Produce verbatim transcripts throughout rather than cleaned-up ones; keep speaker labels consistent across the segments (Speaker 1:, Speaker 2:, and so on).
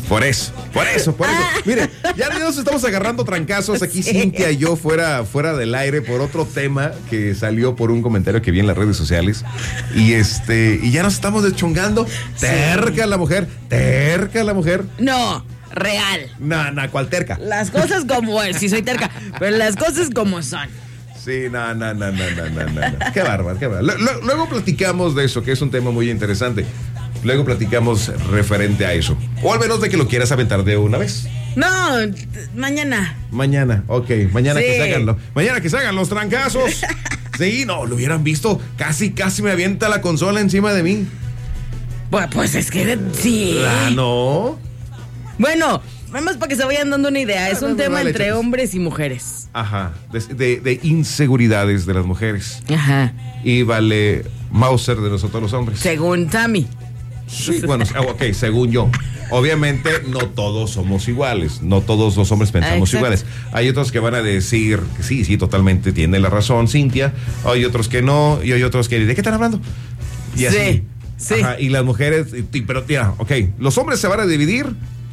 Speaker 1: Por eso, por eso, por eso. Mire, ya nos estamos agarrando trancazos aquí, sí. Cintia y yo fuera, fuera del aire por otro tema que salió por un comentario que vi en las redes sociales. Y este, y ya nos estamos deschongando. Terca sí. La mujer, terca la mujer.
Speaker 2: No, real.
Speaker 1: No, no, ¿cuál terca?
Speaker 2: Las cosas como es, sí soy terca, pero las cosas como son.
Speaker 1: Sí, no, no, no, no, no, no, no. Qué bárbaro, qué bárbaro. L- luego platicamos de eso, que es un tema muy interesante. Luego platicamos referente a eso. O al menos de que lo quieras aventar de una vez.
Speaker 2: No, mañana.
Speaker 1: Mañana, ok. Mañana
Speaker 2: sí.
Speaker 1: que se hagan los, mañana que se hagan los trancazos. Sí, no, lo hubieran visto. Casi, casi me avienta la consola encima de mí.
Speaker 2: Pues, pues es que sí.
Speaker 1: Ah, no.
Speaker 2: Bueno, vamos para que se vayan dando una idea. Es
Speaker 1: Ah,
Speaker 2: un
Speaker 1: no,
Speaker 2: tema
Speaker 1: vale,
Speaker 2: entre
Speaker 1: chicos.
Speaker 2: hombres y mujeres.
Speaker 1: Ajá. De, de, de inseguridades de las mujeres.
Speaker 2: Ajá.
Speaker 1: Y vale Mauser de nosotros los hombres.
Speaker 2: Según Sammy.
Speaker 1: Sí, bueno, ok, según yo. Obviamente no todos somos iguales, no todos los hombres pensamos
Speaker 2: Exacto.
Speaker 1: iguales. Hay otros que van a decir que sí, sí, totalmente tiene la razón Cintia, hay otros que no, y hay otros que ¿de qué están hablando? Y
Speaker 2: sí,
Speaker 1: así.
Speaker 2: sí.
Speaker 1: Ajá, y las mujeres, y, pero mira, ok, los hombres se van a dividir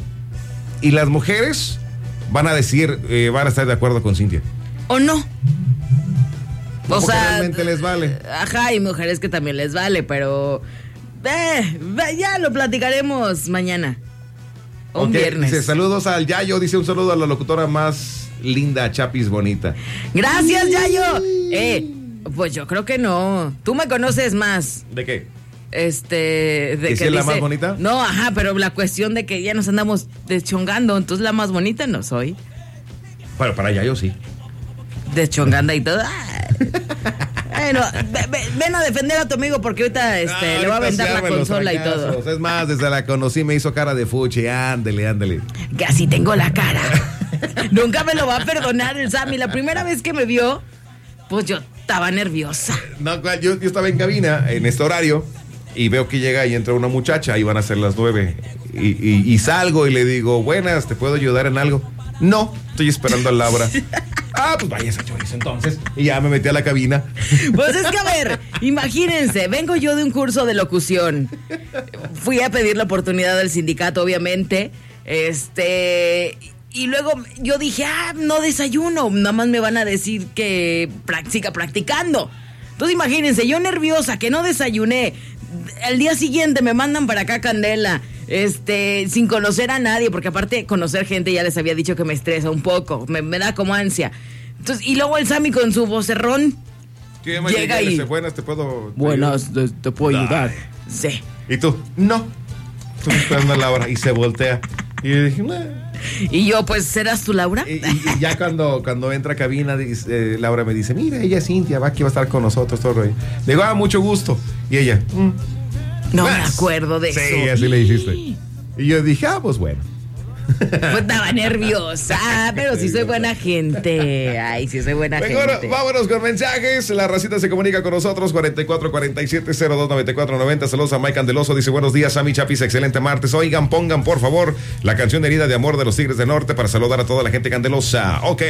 Speaker 1: y las mujeres van a decir, eh, van a estar de acuerdo con Cintia.
Speaker 2: ¿O no?
Speaker 1: No,
Speaker 2: O
Speaker 1: porque
Speaker 2: sea,
Speaker 1: realmente les vale.
Speaker 2: Ajá, hay mujeres que también les vale, pero eh, ya lo platicaremos mañana. O un
Speaker 1: Ok,
Speaker 2: viernes.
Speaker 1: Dice, saludos al Yayo, dice un saludo a la locutora más linda, Chapis bonita.
Speaker 2: Gracias, Yayo. Eh, pues yo creo que no. Tú me conoces más.
Speaker 1: ¿De qué?
Speaker 2: Este, de
Speaker 1: ¿Que sí es la más bonita?
Speaker 2: No, ajá, pero la cuestión de que ya nos andamos deschongando, entonces la más bonita no soy.
Speaker 1: Bueno, para Yayo sí.
Speaker 2: Deschonganda y todo. Ay. Bueno, ve- ve- ven a defender a tu amigo porque ahorita este,
Speaker 1: Ah,
Speaker 2: le va a
Speaker 1: ahorita
Speaker 2: aventar
Speaker 1: se
Speaker 2: la
Speaker 1: arman los
Speaker 2: consola y todo.
Speaker 1: trancazos. Es más, desde la conocí me hizo cara de fuchi. Ándele, ándele.
Speaker 2: Que así tengo la cara. Nunca me lo va a perdonar el Sammy. La primera vez que me vio, pues yo estaba nerviosa.
Speaker 1: No, yo, yo estaba en cabina en este horario y veo que llega y entra una muchacha y van a ser las nueve. Y, y, y salgo y le digo, buenas, ¿te puedo ayudar en algo? No, estoy esperando a Laura. Ah, pues vaya esa chorizo entonces. Y ya me metí a la cabina.
Speaker 2: Pues es que, a ver, imagínense, vengo yo de un curso de locución. Fui a pedir la oportunidad del sindicato, obviamente. Este. Y luego yo dije, ah, no desayuno. Nada más me van a decir que siga practicando. Entonces imagínense, yo nerviosa, que no desayuné. Al día siguiente me mandan para acá Candela. Este, sin conocer a nadie, porque aparte conocer gente ya les había dicho que me estresa un poco, me, me da como ansia. Entonces, y luego el Sammy con su vocerrón.
Speaker 1: Sí,
Speaker 2: Llega y-
Speaker 1: dice, buenas, te puedo. te
Speaker 2: Buenas, te, te puedo
Speaker 1: Ay.
Speaker 2: ayudar. Sí.
Speaker 1: ¿Y tú? No. Estoy esperando a Laura y se voltea. Y yo dije, nah.
Speaker 2: Y yo, pues, ¿serás tú, Laura?
Speaker 1: Y, y- y ya cuando, cuando entra a cabina, dice, eh, Laura me dice, mira, ella es Cintia, va aquí, va a estar con nosotros todo el rollo. Le digo, ah, mucho gusto. Y ella, mm.
Speaker 2: No me
Speaker 1: Más.
Speaker 2: acuerdo de
Speaker 1: Sí,
Speaker 2: eso.
Speaker 1: así le dijiste. Y yo dije, ah, pues bueno.
Speaker 2: Pues estaba nerviosa, pero sí soy buena gente. Ay, sí soy buena
Speaker 1: Mejor,
Speaker 2: gente.
Speaker 1: vámonos con mensajes. La racita se comunica con nosotros, cuarenta y cuatro cuarenta y siete cero dos noventa y cuatro noventa. Saludos a Mike Candeloso, dice, buenos días, Sammy Chapis, excelente martes. Oigan, pongan por favor la canción de Herida de Amor de los Tigres del Norte para saludar a toda la gente candelosa. Ok.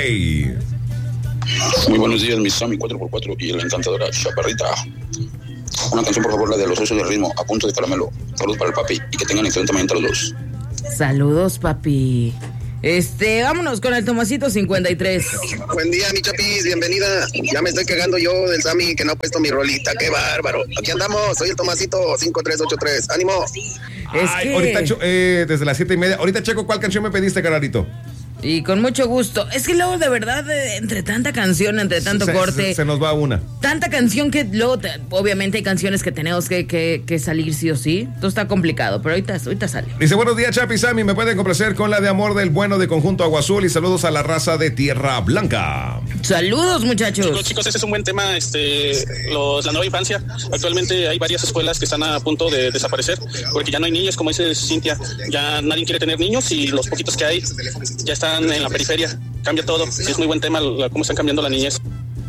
Speaker 3: Muy buenos días, mi Sammy cuatro por cuatro y la encantadora Chaparrita. Una canción, por favor, la de los osos del ritmo, a punto de caramelo. Saludos para el papi y que tengan excelente mañana los dos.
Speaker 2: Saludos, papi. Este, vámonos con el Tomasito cincuenta y tres.
Speaker 4: Buen día, mi Chapis, bienvenida. Ya me estoy cagando yo del Sammy que no ha puesto mi rolita, qué bárbaro. Aquí andamos, soy el Tomasito cinco tres ocho tres. ¡Ánimo!
Speaker 2: Es
Speaker 1: Ay,
Speaker 2: que...
Speaker 1: ahorita, cho- eh, desde las siete y media. Ahorita checo cuál canción me pediste, carnalito.
Speaker 2: Y con mucho gusto. Es que luego, de verdad, eh, entre tanta canción, entre tanto
Speaker 1: se,
Speaker 2: corte,
Speaker 1: Se, se nos va una.
Speaker 2: tanta canción que luego, te- obviamente hay canciones que tenemos que, que, que salir sí o sí. Entonces está complicado, pero ahorita, ahorita sale.
Speaker 1: Dice, buenos días, Chapi Sammy. Me pueden complacer con la de Amor del Bueno de Conjunto Agua Azul y saludos a la raza de Tierra Blanca.
Speaker 2: Saludos, muchachos.
Speaker 5: Chicos, chicos, ese es un buen tema, este, los, la nueva infancia. Actualmente hay varias escuelas que están a punto de desaparecer porque ya no hay niños, como dice Cintia. Ya nadie quiere tener niños y los poquitos que hay ya están en la periferia. Cambia todo. Sí, es muy buen tema la, cómo están cambiando la niñez.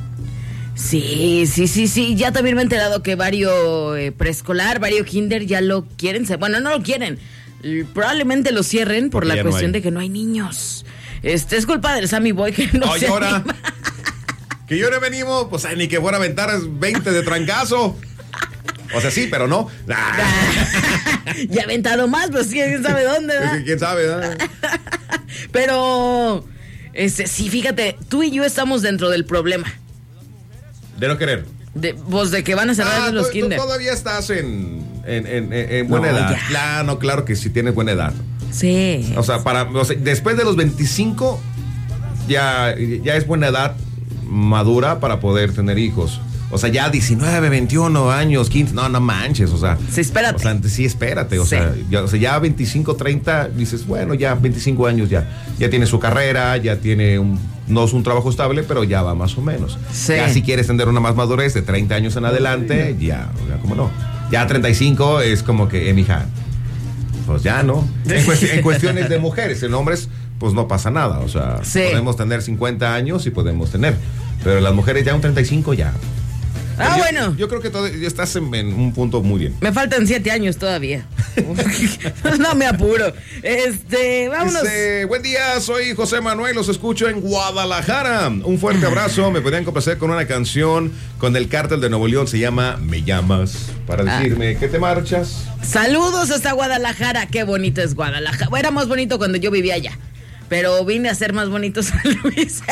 Speaker 2: Sí, sí, sí, sí. Ya también me he enterado que varios eh, preescolar, varios kinder ya lo quieren. Bueno, no lo quieren. L- Probablemente lo cierren por
Speaker 1: Porque
Speaker 2: la
Speaker 1: ya no
Speaker 2: cuestión
Speaker 1: hay.
Speaker 2: de que no hay niños. Este es culpa del Sammy Boy que no
Speaker 1: Ay,
Speaker 2: se
Speaker 1: ahora.
Speaker 2: anima.
Speaker 1: Que yo no venimos, pues ay, ni que fuera a aventar veinte de trancazo. O sea, sí, pero no.
Speaker 2: Ya ha aventado más, pues quién sabe dónde, ¿verdad?
Speaker 1: ¿Quién sabe, verdad?
Speaker 2: Pero, este, sí, fíjate, tú y yo estamos dentro del problema.
Speaker 1: De no querer.
Speaker 2: De, pues de que van a cerrar
Speaker 1: ah,
Speaker 2: los
Speaker 1: tú,
Speaker 2: kinder.
Speaker 1: Tú todavía estás en, en, en, en buena
Speaker 2: no,
Speaker 1: edad.
Speaker 2: Ya.
Speaker 1: Claro, claro que sí tienes buena edad.
Speaker 2: Sí.
Speaker 1: O sea, para, o sea, después de los veinticinco ya, ya es buena edad madura para poder tener hijos. O sea, ya diecinueve, veintiuno años, quince, no, no manches, o sea.
Speaker 2: Sí, espérate.
Speaker 1: O sea, sí, espérate, o,
Speaker 2: sí.
Speaker 1: sea, ya, o sea, ya veinticinco, treinta, dices, bueno, ya veinticinco años ya, ya tiene su carrera, ya tiene un, no es un trabajo estable, pero ya va más o menos.
Speaker 2: Sí.
Speaker 1: Ya si quieres tener una más madurez de treinta años en adelante, ya, o sea, ¿cómo no? Ya treinta y cinco es como que, eh, mija, pues ya, ¿no? En, cuesti- en cuestiones de mujeres, en hombres, pues no pasa nada, o sea,
Speaker 2: sí.
Speaker 1: podemos tener cincuenta años y podemos tener, pero las mujeres ya un treinta y cinco ya.
Speaker 2: Ah,
Speaker 1: yo,
Speaker 2: bueno.
Speaker 1: Yo creo que todo, ya estás en, en un punto muy bien.
Speaker 2: Me faltan siete años todavía. No me apuro. Este, vámonos.
Speaker 1: Dice, buen día, soy José Manuel, los escucho en Guadalajara. Un fuerte abrazo, me podrían complacer con una canción con el Cártel de Nuevo León, se llama Me Llamas, para decirme que te marchas.
Speaker 2: Saludos hasta Guadalajara, qué bonito es Guadalajara. Bueno, era más bonito cuando yo vivía allá, pero vine a ser más bonito San Luis.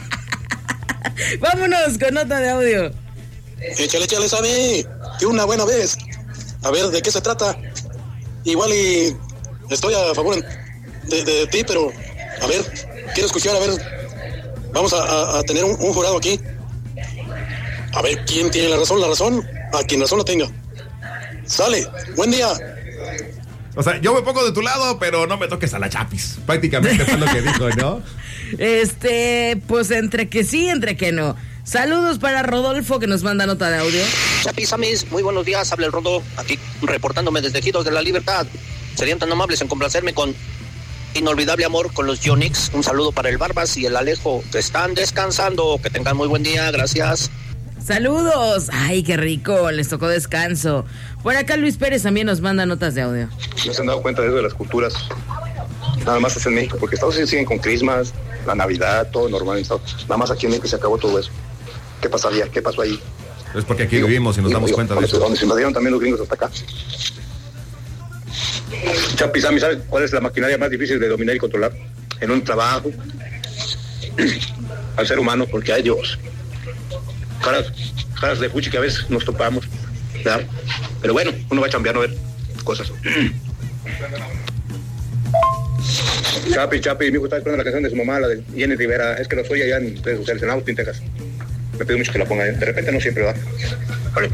Speaker 2: Vámonos con nota de audio.
Speaker 5: Échale, échale, Sammy, que una buena vez. A ver, ¿de qué se trata? Igual y estoy a favor de, de, de ti, pero a ver, quiero escuchar, a ver, vamos a, a, a tener un, un jurado aquí. A ver, ¿quién tiene la razón? La razón, a quien razón la tenga. Sale, buen día.
Speaker 1: O sea, yo me pongo de tu lado, pero no me toques a la chapis. Prácticamente fue lo que dijo, ¿no?
Speaker 2: Este, pues entre que sí, entre que no. Saludos para Rodolfo, que nos manda nota de audio.
Speaker 6: Chapis, Amis, muy buenos días, habla el Rodo, aquí reportándome desde Ejidos de la Libertad. Serían tan amables en complacerme con Inolvidable Amor con los Yonix. Un saludo para el Barbas y el Alejo, que están descansando. Que tengan muy buen día, gracias.
Speaker 2: Saludos. Ay, qué rico, les tocó descanso. Por acá Luis Pérez también nos manda notas de audio.
Speaker 7: ¿No se han dado cuenta de eso de las culturas? Nada más es en México, porque Estados Unidos siguen con Christmas, la Navidad, todo normal en Estados Unidos. Nada más aquí en México se acabó todo eso. ¿Qué pasaría? ¿Qué pasó ahí?
Speaker 1: Es porque aquí digo, vivimos y nos
Speaker 7: digo,
Speaker 1: damos
Speaker 7: digo,
Speaker 1: cuenta de
Speaker 7: donde,
Speaker 1: eso.
Speaker 7: donde se invadieron también los gringos hasta acá. Chapi, Sammy, ¿sabes cuál es la maquinaria más difícil de dominar y controlar? En un trabajo, al ser humano, porque hay Dios. Caras, caras de fuchi que a veces nos topamos, ¿verdad? Pero bueno, uno va a chambear, no ver cosas. Chapi, Chapi, mi hijo está esperando la canción de su mamá, la de Jenny Rivera. Es que lo soy allá en redes sociales, en Austin, Texas. Me pido mucho que la ponga. De repente no siempre va. Vale.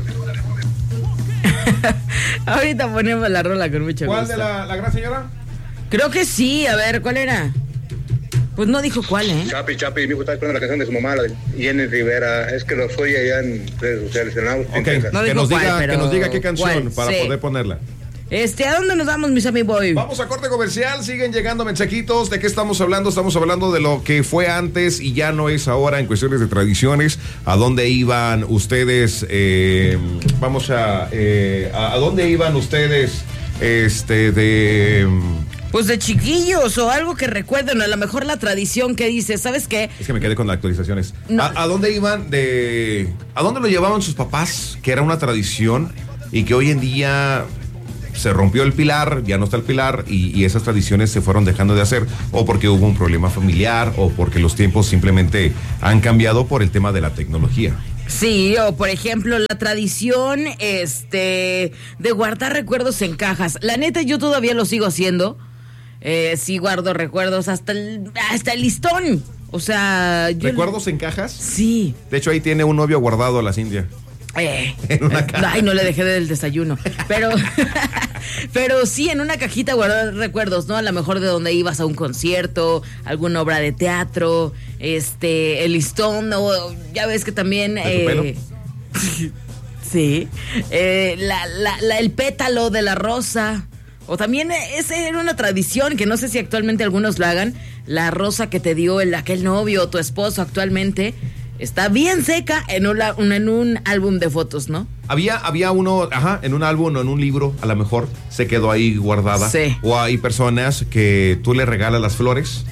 Speaker 2: Ahorita ponemos la rola con mucho
Speaker 1: ¿Cuál
Speaker 2: gusto.
Speaker 1: de la, la gran señora?
Speaker 2: Creo que sí, a ver, ¿cuál era? Pues no dijo cuál, ¿eh?
Speaker 7: Chapi, Chapi, mi hijo está esperando la canción de su mamá, la de Jenny Rivera. Es que lo soy allá en redes sociales, en Austin,
Speaker 1: Ok,
Speaker 7: Texas.
Speaker 2: No
Speaker 1: que,
Speaker 2: dijo
Speaker 1: nos
Speaker 2: cuál,
Speaker 1: diga,
Speaker 2: pero
Speaker 1: que nos diga qué canción
Speaker 2: cuál,
Speaker 1: para
Speaker 2: sí.
Speaker 1: poder ponerla.
Speaker 2: Este, ¿a dónde nos vamos, mis amigos?
Speaker 1: Vamos a corte comercial, siguen llegando mensajitos. ¿De qué estamos hablando? Estamos hablando de lo que fue antes y ya no es ahora en cuestiones de tradiciones. ¿A dónde iban ustedes? Eh, vamos a, eh, a... ¿A dónde iban ustedes? Este, de...
Speaker 2: Pues de chiquillos o algo que recuerden, a lo mejor la tradición que dice, ¿sabes qué?
Speaker 1: Es que me quedé con las actualizaciones.
Speaker 2: No.
Speaker 1: ¿A, a dónde iban de... ¿A dónde lo llevaban sus papás? Que era una tradición y que hoy en día... se rompió el pilar, ya no está el pilar y, y esas tradiciones se fueron dejando de hacer o porque hubo un problema familiar o porque los tiempos simplemente han cambiado por el tema de la tecnología.
Speaker 2: Sí, o por ejemplo la tradición este de guardar recuerdos en cajas. La neta yo todavía lo sigo haciendo. Eh, sí guardo recuerdos hasta el, hasta el listón. O sea, yo
Speaker 1: ¿Recuerdos en cajas?
Speaker 2: Sí.
Speaker 1: De hecho ahí tiene un novio guardado a la Cintia.
Speaker 2: Eh,
Speaker 1: En una caja.
Speaker 2: ay, no le dejé del desayuno. Pero, pero sí, en una cajita guardar recuerdos, ¿no? A lo mejor de donde ibas a un concierto, alguna obra de teatro, este, el listón, o ya ves que también.
Speaker 1: ¿De tu
Speaker 2: Eh,
Speaker 1: pelo?
Speaker 2: sí. Eh, la, la, la, el pétalo de la rosa. O también esa era una tradición que no sé si actualmente algunos lo hagan. La rosa que te dio el, aquel novio o tu esposo actualmente. Está bien seca en un, en un álbum de fotos, ¿no?
Speaker 1: Había, había uno, ajá, en un álbum o en un libro, a lo mejor se quedó ahí guardada.
Speaker 2: Sí.
Speaker 1: O hay personas que tú le regalas las flores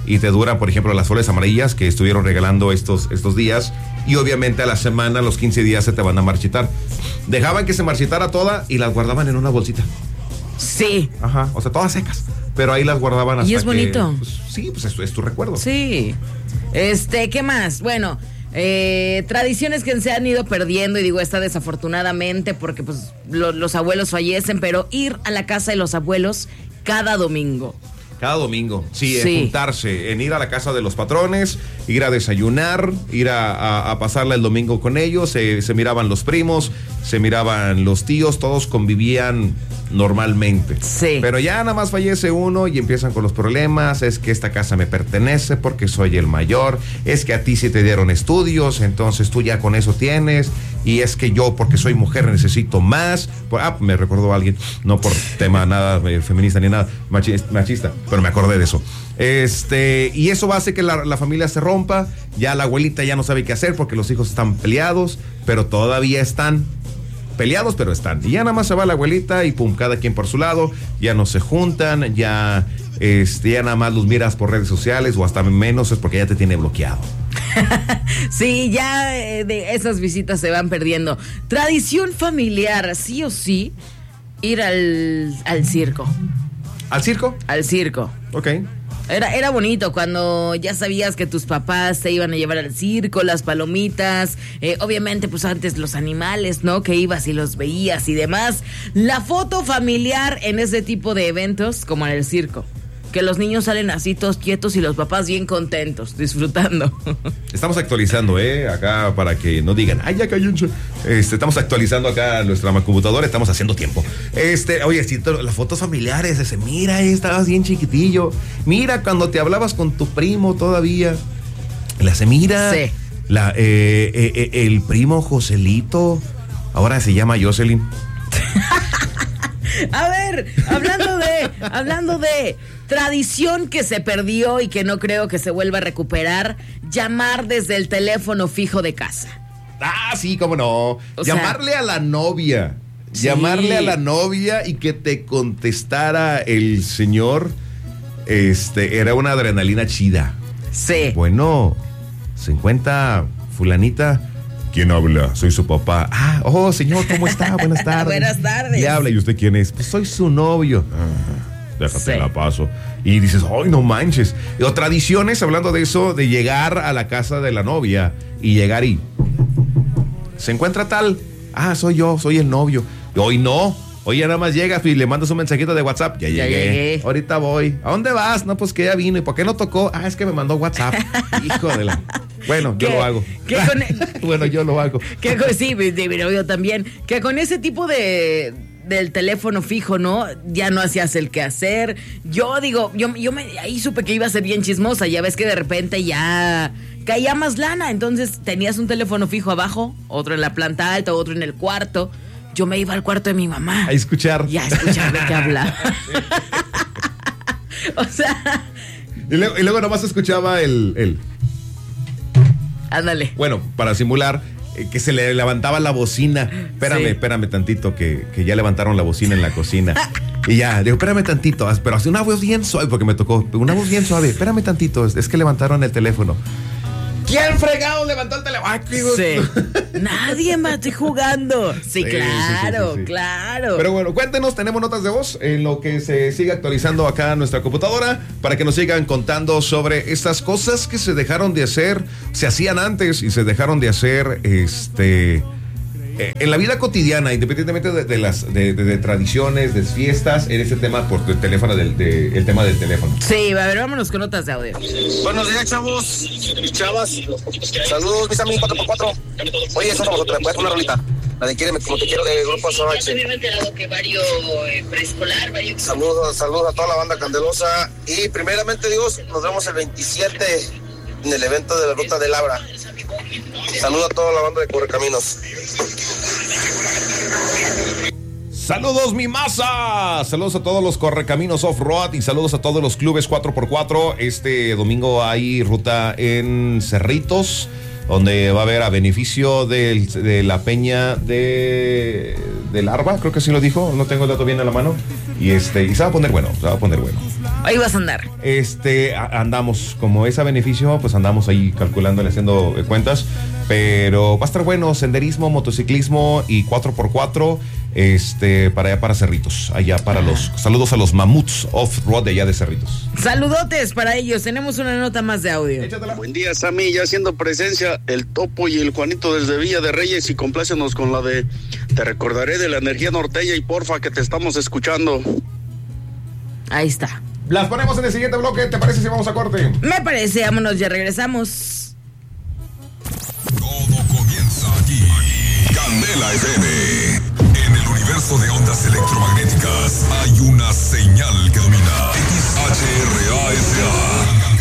Speaker 1: y te duran, por ejemplo, las flores amarillas que estuvieron regalando estos, estos días, y obviamente a la semana, los quince días se te van a marchitar. Dejaban que se marchitara toda y las guardaban en una bolsita.
Speaker 2: Sí.
Speaker 1: Ajá, o sea, todas secas, pero ahí las guardaban hasta
Speaker 2: y es bonito.
Speaker 1: Que, pues, sí, pues es, es tu recuerdo.
Speaker 2: Sí. Este, ¿qué más? Bueno, eh, tradiciones que se han ido perdiendo, y digo esta desafortunadamente porque pues lo, los abuelos fallecen, pero ir a la casa de los abuelos cada domingo.
Speaker 1: Cada domingo, sí,
Speaker 2: sí.
Speaker 1: En juntarse, en ir a la casa de los patrones, ir a desayunar, ir a, a, a pasarla el domingo con ellos, se, se miraban los primos, se miraban los tíos, todos convivían normalmente.
Speaker 2: Sí.
Speaker 1: Pero ya nada más fallece uno y empiezan con los problemas, es que esta casa me pertenece porque soy el mayor, es que a ti sí te dieron estudios, entonces tú ya con eso tienes, y es que yo porque soy mujer necesito más. Ah, me recordó a alguien, no por tema nada eh, feminista ni nada machista, pero me acordé de eso. Este, y eso va a hacer que la, la familia se rompa, ya la abuelita ya no sabe qué hacer porque los hijos están peleados, pero todavía están peleados, pero están. Y ya nada más se va la abuelita y pum, cada quien por su lado, ya no se juntan, ya, este, ya nada más los miras por redes sociales o hasta menos es porque ya te tiene bloqueado.
Speaker 2: Sí, ya eh, de esas visitas se van perdiendo. Tradición familiar, sí o sí, ir al, al circo.
Speaker 1: ¿Al circo?
Speaker 2: Al circo.
Speaker 1: Ok.
Speaker 2: Era, era bonito cuando ya sabías que tus papás te iban a llevar al circo, las palomitas, eh, obviamente pues antes los animales, ¿no? Que ibas y los veías y demás. La foto familiar en ese tipo de eventos, como en el circo. Que los niños salen así todos quietos y los papás bien contentos, disfrutando.
Speaker 1: Estamos actualizando, ¿eh? Acá para que no digan, ay, ya cayó un ch-". Este, estamos actualizando acá nuestra computadora, estamos haciendo tiempo. Este, oye, si las fotos familiares, ese, mira, estabas bien chiquitillo. Mira, cuando te hablabas con tu primo todavía. La se mira.
Speaker 2: Sí.
Speaker 1: La, eh, eh, eh, el primo Joselito, ahora se llama Jocelyn.
Speaker 2: A ver, hablando de, hablando de tradición que se perdió y que no creo que se vuelva a recuperar, llamar desde el teléfono fijo de casa.
Speaker 1: Ah, sí, cómo no.
Speaker 2: O
Speaker 1: Llamarle
Speaker 2: sea,
Speaker 1: a la novia.
Speaker 2: Sí.
Speaker 1: Llamarle a la novia y que te contestara el señor. Este, era una adrenalina chida.
Speaker 2: Sí.
Speaker 1: Bueno, se encuentra fulanita. ¿Quién habla? Soy su papá. Ah, oh, señor, ¿cómo está? Buenas tardes.
Speaker 2: Buenas tardes.
Speaker 1: Le habla, ¿y usted quién es? Pues soy su novio. Ah, déjate
Speaker 2: Sí.
Speaker 1: la paso. Y dices, ay, no manches. O tradiciones, hablando de eso, de llegar a la casa de la novia y llegar y se encuentra tal. Ah, soy yo, soy el novio. Hoy no. Hoy ya nada más llegas y le mandas un mensajito de WhatsApp. Ya,
Speaker 2: Ya
Speaker 1: llegué.
Speaker 2: llegué.
Speaker 1: Ahorita voy. ¿A dónde vas? No, pues que ya vino. ¿Y por qué no tocó? Ah, es que me mandó WhatsApp. Hijo de la... Bueno, yo
Speaker 2: ¿Qué?
Speaker 1: lo hago.
Speaker 2: ¿Qué con-
Speaker 1: Bueno, yo lo hago.
Speaker 2: Que con, sí, de mi novio también. Que con ese tipo de del teléfono fijo, ¿no? Ya no hacías el quehacer. Yo digo, yo, yo me, ahí supe que iba a ser bien chismosa. Ya ves que de repente ya caía más lana. Entonces tenías un teléfono fijo abajo, otro en la planta alta, otro en el cuarto. Yo me iba al cuarto de mi mamá.
Speaker 1: A escuchar.
Speaker 2: Ya, a escuchar de qué habla. O sea,
Speaker 1: Y luego, y luego nomás escuchaba el, el...
Speaker 2: ándale.
Speaker 1: Bueno, para simular eh, que se le levantaba la bocina. Espérame,
Speaker 2: Sí.
Speaker 1: espérame tantito, que, que ya levantaron la bocina en la cocina. Y ya, digo, espérame tantito, pero hace una voz bien suave, porque me tocó, una voz bien suave. Espérame tantito, es, es que levantaron el teléfono. ¿Quién fregado levantó el teléfono? Ay, qué gusto.
Speaker 2: Sí. Nadie más estoy jugando. Sí,
Speaker 1: Sí,
Speaker 2: claro,
Speaker 1: sí, sí, sí.
Speaker 2: claro.
Speaker 1: Pero bueno, cuéntenos, tenemos notas de voz en lo que se sigue actualizando acá nuestra computadora para que nos sigan contando sobre estas cosas que se dejaron de hacer, se hacían antes y se dejaron de hacer este eh, en la vida cotidiana, independientemente de, de las de, de- de tradiciones, de fiestas, en este tema por el teléfono del de- el tema del teléfono.
Speaker 2: Sí, a ver, vámonos con notas de audio.
Speaker 4: Buenos días, chavos y chavas. Saludos, mis amigos cuatro por cuatro. Oye, eso para vosotros, ¿puedes poner una rolita? La de Quiéreme como te quiero de Grupo Sonache.
Speaker 2: me he enterado que varios preescolar, varios...
Speaker 4: Saludos, saludos a toda la banda candelosa. Y primeramente, Dios, nos vemos el veintisiete en el evento de la Ruta del Abra. Saludos a toda la banda de Correcaminos.
Speaker 1: Saludos mi masa, saludos a todos los correcaminos off-road y saludos a todos los clubes cuatro por cuatro. Este domingo hay ruta en Cerritos, donde va a haber a beneficio del- de la peña de, de Larva, creo que así lo dijo, no tengo el dato bien a la mano. Y este, y se va a poner bueno, se va a poner bueno.
Speaker 2: Ahí vas a andar.
Speaker 1: Este, a- andamos, como es a beneficio, pues andamos ahí calculándole, haciendo eh, cuentas. Pero va a estar bueno, senderismo, motociclismo y cuatro por cuatro, este, para allá para Cerritos, allá para los, saludos a los mamuts off-road de allá de Cerritos.
Speaker 2: Saludotes para ellos. Tenemos una nota más de audio.
Speaker 1: Échatela.
Speaker 8: Buen día, Sammy, ya haciendo presencia el Topo y el Juanito desde Villa de Reyes, y complácenos con la de Te recordaré de la energía norteña y porfa que te estamos escuchando.
Speaker 2: Ahí está.
Speaker 1: Las ponemos en el siguiente bloque, ¿te parece si vamos a corte?
Speaker 2: Me parece, vámonos, ya regresamos.
Speaker 9: Todo comienza aquí. Candela F M. En el universo de ondas electromagnéticas hay una